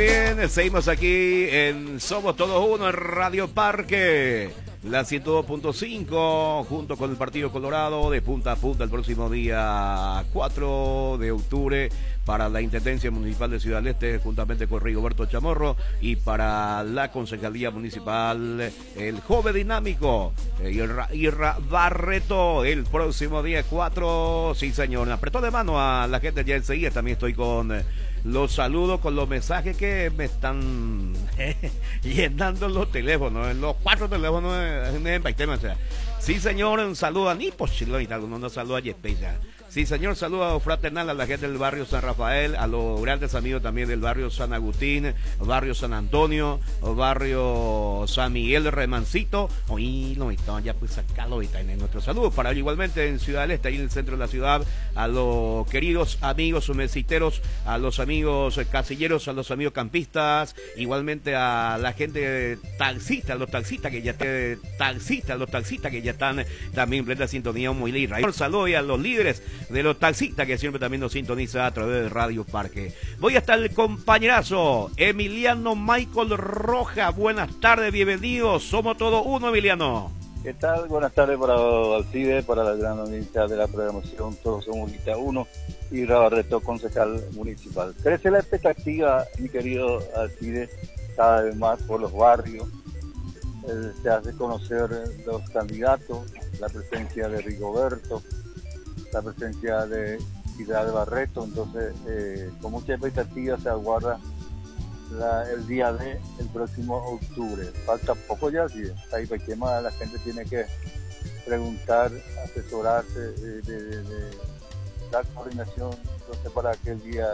bien, seguimos aquí en Somos Todos Uno en Radio Parque, la 102.5, junto con el Partido Colorado, de punta a punta el próximo día 4 de octubre para la Intendencia Municipal de Ciudad del Este, juntamente con Rigoberto Chamorro, y para la Concejalía Municipal, el joven dinámico, Irra Barreto, el próximo día 4, sí señor, apretó de mano a la gente ya enseguida. También estoy con los saludos, con los mensajes que me están llenando los teléfonos, en los 4 teléfonos en Baitema. O sea, sí señor, un saludo a Nipo Chilo y tal, uno saluda a Yespecha. Sí señor, saludo fraternal a la gente del barrio San Rafael, a los grandes amigos también del barrio San Agustín, barrio San Antonio, barrio San Miguel de Remancito. Oí, no, ya pues sacarlo y en nuestro saludo para igualmente en Ciudad del Este, ahí en el centro de la ciudad, a los queridos amigos mesiteros, a los amigos casilleros, a los amigos campistas, igualmente a la gente taxista, los taxistas que ya están también en plena sintonía. Muy libre. Un saludo y a los líderes de los taxistas que siempre también nos sintoniza a través de Radio Parque. Voy a estar el compañerazo Emiliano Michael Roja. Buenas tardes, bienvenidos. Somos Todos Uno, Emiliano. ¿Qué tal? Buenas tardes para Alcide, para la gran audiencia de la programación Todos Somos Unita 1 y Barreto, concejal municipal. Crece la expectativa, mi querido Alcide, cada vez más por los barrios. Se hace conocer los candidatos, la presencia de Rigoberto, la presencia de Irra Barreto. Entonces con mucha expectativa se aguarda el día el próximo octubre. Falta poco ya, sí. Ahí la gente tiene que preguntar, asesorarse de dar coordinación, entonces para aquel día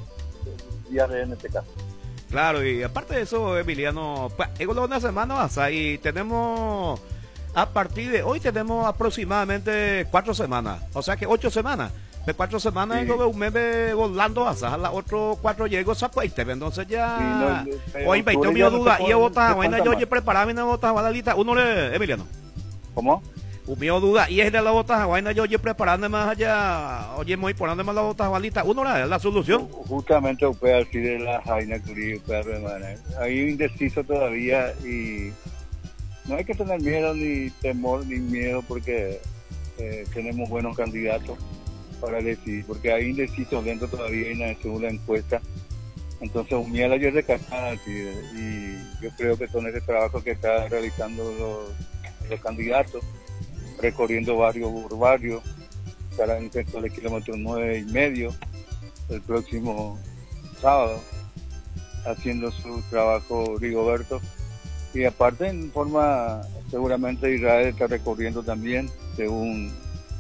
de en este caso. Claro, y aparte de eso, Emiliano, es una semana más, y tenemos, a partir de hoy tenemos aproximadamente 4 semanas, o sea que 8 semanas. De 4 semanas, sí. Un mes volando a las otros 4 llego a Cuaite, entonces ya, hoy me tengo duda, y votar, bueno, yo preparaba una votar a la lista, uno le, Emiliano. ¿Cómo? Mío duda, y es de la bota vaina yo preparando más allá, oye, muy poniendo más la bota balita, uno la solución. Justamente puede decir de la vaina que hay indeciso todavía y no hay que tener miedo ni temor ni miedo porque tenemos buenos candidatos para decidir, porque hay indecisos dentro todavía en la segunda encuesta. Entonces humilla ayer de casada y yo creo que con ese trabajo que está realizando los candidatos, recorriendo barrio por barrio, estará en el sector de kilómetro 9,5 el próximo sábado, haciendo su trabajo Rigoberto, y aparte en forma, seguramente Israel está recorriendo también, según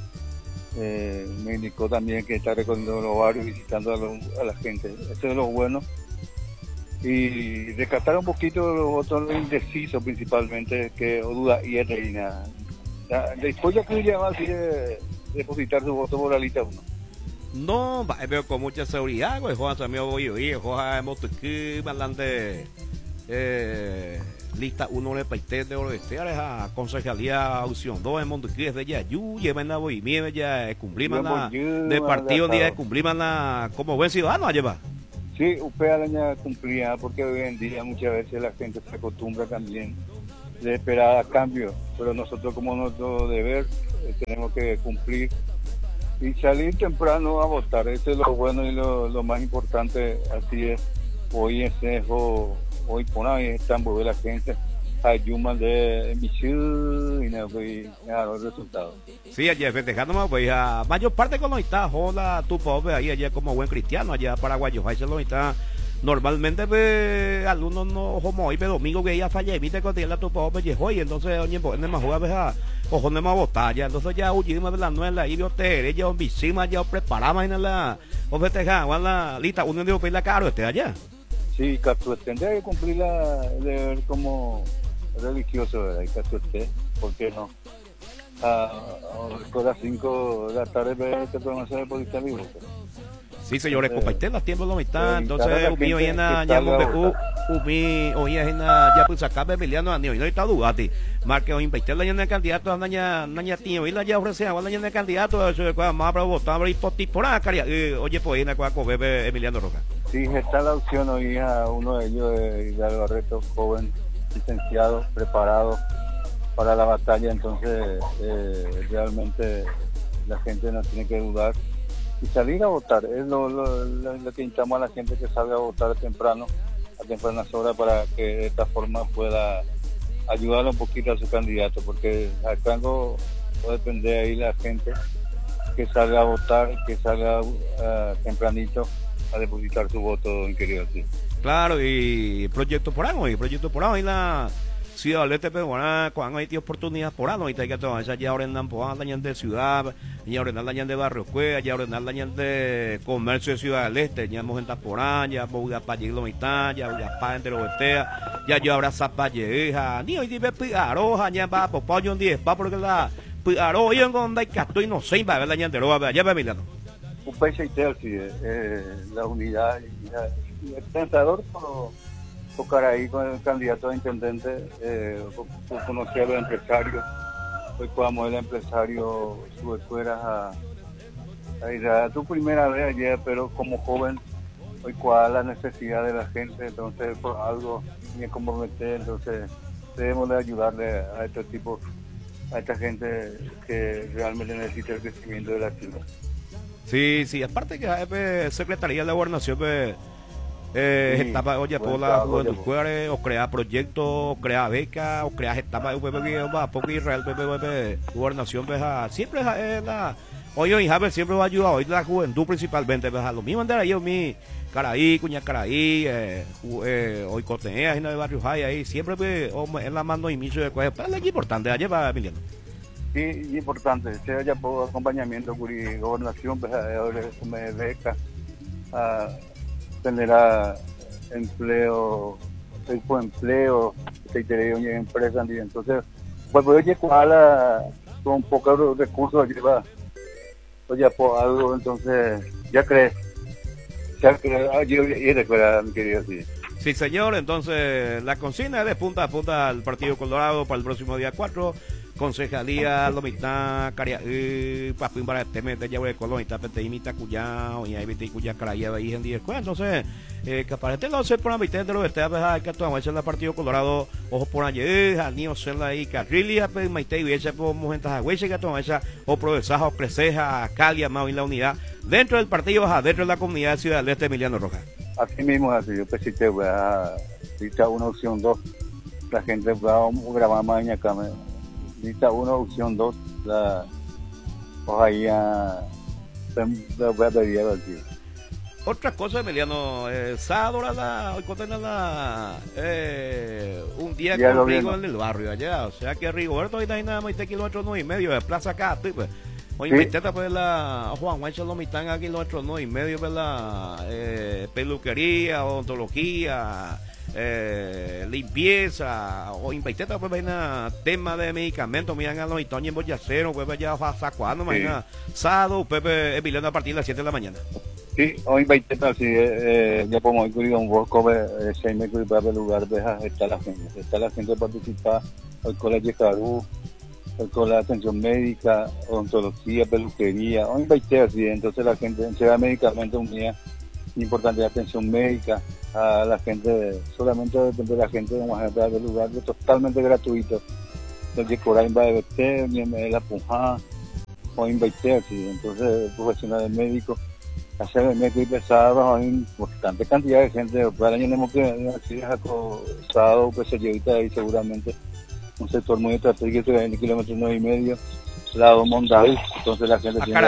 me indicó también que está recorriendo los barrios, visitando a la gente. Eso es lo bueno, y rescatar un poquito los votos indecisos principalmente, que o duda y reina. Después ya que llama así de depositar su voto por la lista 1. No, pero con mucha seguridad, güey, Juan también voy a oír, Juan hemos que mandante lista 1 de Paité de Oeste, a Concejalía Opción 2 en Montequí de Yayú, llevan a Boimie, ya cumplimos de partido día de cumplimos como buen ciudadano a llevar. Sí, usted la cumplía, porque hoy en día muchas veces la gente se acostumbra también de esperar a cambio, pero nosotros como nuestro deber tenemos que cumplir y salir temprano a votar. Eso es lo bueno y lo más importante. Así es, hoy hoy por ahí están volviendo la gente ayuman de emisión y los resultados. Sí, allá festejando, pues a mayor parte con los está, hola tu pobre ahí allá como buen cristiano allá paraguayo, ahí se lo está. Normalmente algunos no como hoy domingo que ella falla evita que la tu pobre y hoy entonces oye pues más jueves a ojo no más votar ya entonces ya huyimos de la nueva y yo te ella encima ya preparamos en la o festejar la lista uno de pedir la caro allá. Sí, Castro tendría que cumplir la deber como religioso, ¿verdad? Y Castro ¿por qué no? A las 5 de la tarde te podemos hacer depositar mi voto. Sí, señores, comparten las tiempos no están, entonces umi hoy en ya umi hoy en ya pues sacar Emiliano Anio y no está dudati. Marque hoy invitar la llena de candidatos naña tío y la ya ofrece a la llena de candidatos eso más para votar y por acá. Oye, pues en la Emiliano Roca. Sí, está la opción hoy a uno de ellos, Hidalgo Barreto, joven, licenciado, preparado para la batalla, entonces realmente la gente no tiene que dudar y salir a votar. Es lo que invitamos a la gente, que salga a votar temprano, a tempranas horas, para que de esta forma pueda ayudar un poquito a su candidato, porque acá no depende ahí la gente que salga a votar, que salga tempranito a depositar su voto, en querido. Sí. Claro, y proyecto por ahí la ciudad del este peruana, cuando hay oportunidades por ahí, hay que tomar esa ya ordenan por la de ciudad, ya ordenan la de barrio Cueva, ya ordenan la de comercio de ciudad del este, ya hemos en por ahí, ya voy a pagar la mitad, ya voy a pagar entre los estea, ya yo habrá zapalleja, ni hoy dime pigaroja, ya va por pollo un 10, va porque la pigaroja, yo en donde hay casto y no sé, va a ver la de roba, ya va Emiliano. Un país entero, sí, la unidad y el pensador tocar ahí con el candidato a intendente, conocer a los empresarios. Hoy podamos el empresario sube fuera a ir a tu primera vez ayer, pero como joven, hoy cuál la necesidad de la gente, entonces por algo me comprometer, entonces debemos de ayudarle a este tipo, a esta gente que realmente necesita el crecimiento de la ciudad. Sí, aparte que la Secretaría de la Gobernación etapa, oye, por la juventud, o crear proyectos, o crear becas, o crear etapas porque Israel, gobernación, siempre es la, oye, Javier siempre va a ayudar, hoy la juventud principalmente, lo mismo andar ahí, mi Caraí, Cuña Caraí, hoy Cotenea, de Barrio Jaya, ahí, siempre en la mano inicio de cosas, es importante, allá va Emiliano. Sí, importante, se haya por acompañamiento con gobernación, me beca, tendrá empleo, empleo, que te empresas, entonces, pues oye, con pocos recursos lleva, oye, por algo, entonces, ya crees, yo recuerda, mi querido, sí. Sí, señor, entonces, la consigna es de punta a punta al Partido Colorado para el próximo día 4, Concejalía, Lomitá, Cariaí, Papín para Teme, de Yaure Colón, y Tapete, Imita, Cuyao, y ahí viste Cuya, Carayeva, ahí en 10. Entonces, que aparece no sé por la de los estados, que tomamos el Partido Colorado, ojo por allí, Janio, Cela ahí, Carrilia, Maite, y ese por Mujentas Agüeche, que tomamos esa, o Provesaja, o Creceja, Calia, Mau y la unidad, dentro del partido, dentro de la comunidad de Ciudad del Este, Emiliano Rojas. Así mismo, así, yo pensé que voy a necesitar una opción 2, la gente va a grabar más en acá, necesita una opción 2, ahí voy a pedir aquí. Otra cosa, Emiliano, sábado hoy contena un día conmigo en el barrio allá, o sea que Rigoberto ahí está nada más 3 kilómetros 9.5 de Plaza acá, pues. Hoy me intenta pues la Juan Juancho Lomitán a kilómetros 9.5, pues la peluquería, odontología, limpieza, o inviteta pues vaina tema de medicamentos, miran a los hitoños en boyacero, pues ya va sacuando, imagina, sábado, Pepe Emiliano a partir de las 7 de la mañana. Sí, hoy inviteta, sí, ya como hoy con un poco, 6 metros para el lugar, está la gente participa, el colegio Carú, con la atención médica, odontología, peluquería, hoy invité así, entonces la gente se da medicamentos un día, importante la atención médica a la gente, solamente depende de la gente de Guajará del lugar, es totalmente gratuito, entonces Corain va a verte, la Pujá, hoy invité así, entonces profesionales médicos, hacer el médico y pesado, hay importante cantidad de gente, para el año tenemos que así acosado, pues se lleva ahí seguramente un sector muy estratégico de 20 kilómetros 9.5, lado Mondaví, entonces la gente tiene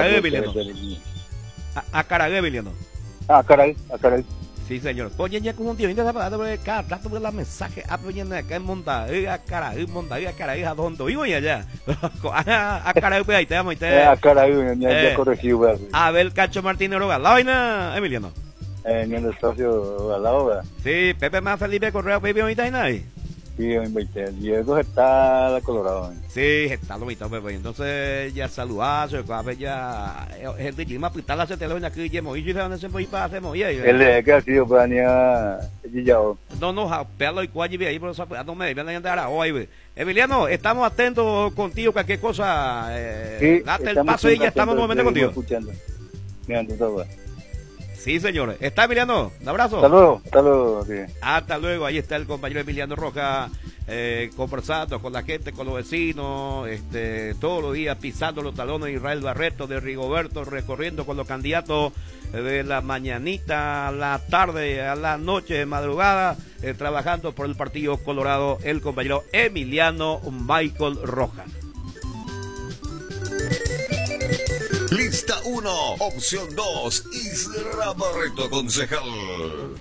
a Caragué, Emiliano. A Caragué. Sí, señor. Oye, ya como un tío, cada rato de los mensajes, apoyan acá en Mondaví, a Caragué, a donde vivo y allá. A Caragué, pues ahí te vamos. A Caragué, ya corregido. A ver, Cacho Martínez Roga, la vaina, Emiliano. En el espacio al lado, ¿verdad? Sí, Pepe más Felipe Correa, Pepe, ahorita hay nadie. Sí, en 20. Diego está la Colorado. Sí, está lo mitad, pues. Entonces, ya saludazo, ya. El de Lima, pues, la teléfono aquí, ya moví, y se van a hacer muy para hacer muy ahí. El de que ha sido para No, pelo y cuaji, ahí, pero no me deben andar hoy, güey. Emiliano, estamos atentos contigo, cualquier cosa. Sí, date el paso y ya estamos nuevamente contigo. Escuchando. Mirando todo. Sí, señor. ¿Está Emiliano? Un abrazo. Hasta luego. Sí. Hasta luego. Ahí está el compañero Emiliano Rojas conversando con la gente, con los vecinos, todos los días pisando los talones de Israel Barreto, de Rigoberto, recorriendo con los candidatos de la mañanita a la tarde, a la noche, de madrugada, trabajando por el Partido Colorado, el compañero Emiliano Michael Rojas. Lista 1, opción 2, Isra Barreto, concejal.